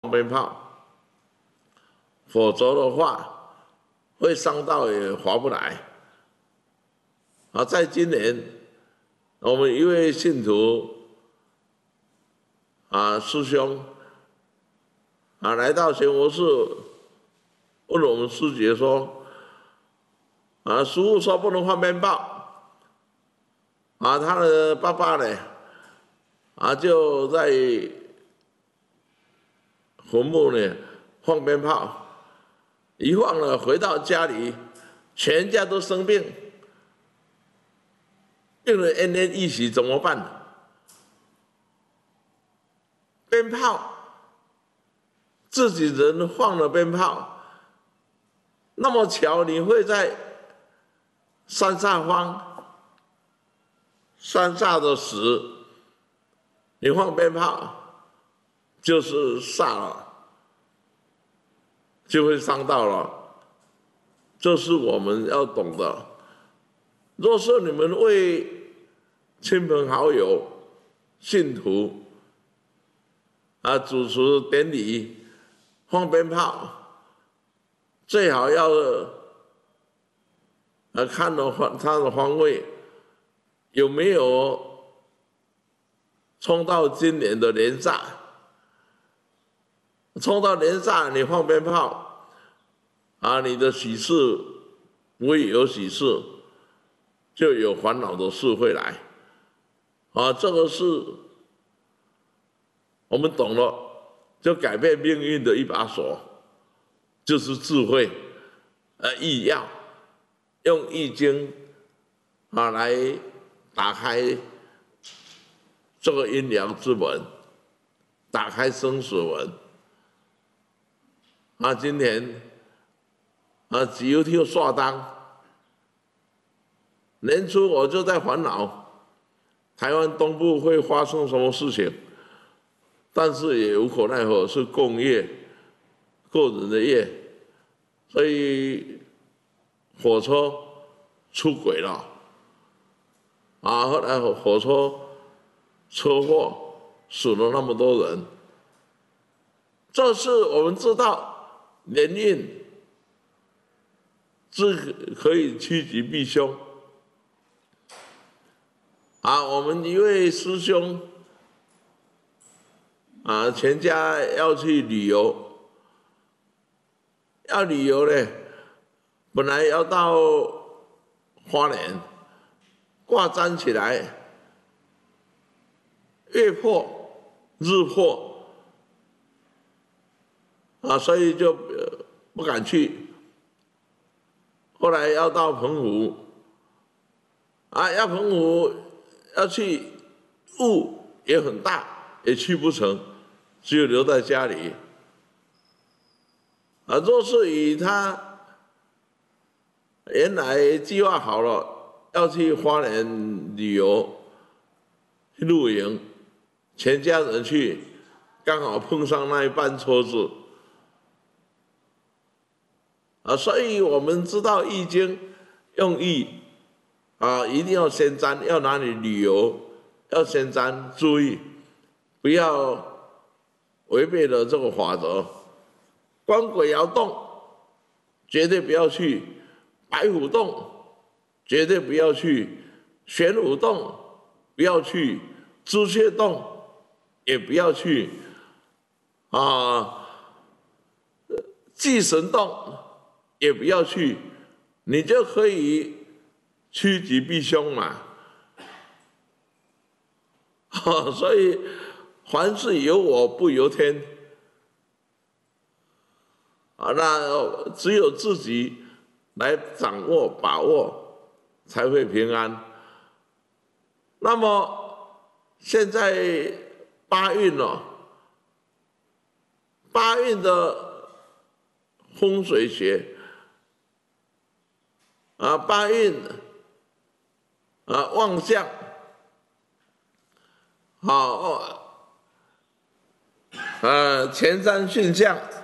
鞭炮，否则的话会伤到也划不来。在今年，我们一位信徒师兄来到贤佛寺，问我们师姐说：师父说不能放鞭炮，他的爸爸呢就在坟墓呢放鞭炮，一放了回到家里，全家都生病，病人奄奄一息怎么办？鞭炮，自己人放了鞭炮，那么巧你会在山上放，山下的死，你放鞭炮就是煞了，就会伤到了，这是我们要懂的。若是你们为亲朋好友、信徒主持典礼放鞭炮，最好要看到它的方位有没有冲到今年的年煞，冲到年煞你放鞭炮你的喜事不会有喜事，就有烦恼的事会来这个是我们懂了，就改变命运的一把锁，就是智慧易要用易经来打开这个阴阳之门，打开生死门今天只有条刷单，年初我就在烦恼台湾东部会发生什么事情，但是也无可奈何，是共业，个人的业，所以火车出轨了后来火车车祸死了那么多人，这是我们知道年运是可以趋吉避凶我们一位师兄全家要去旅游，要旅游呢，本来要到花莲挂簪起来，月破日破所以就不敢去。后来要到澎湖要澎湖要去，雾也很大，也去不成，只有留在家里若是以他原来计划好了要去花莲旅游去露营，全家人去，刚好碰上那一班车子所以我们知道易经用易一定要先占，要哪里旅游要先占，注意不要违背了这个法则。官鬼爻动绝对不要去，白虎洞绝对不要去，玄武洞不要去，朱雀洞也不要去忌神洞也不要去，你就可以趋吉避凶嘛所以凡事由我不由天那只有自己来掌握把握才会平安。那么现在八运八运的风水学八运旺相前三巽象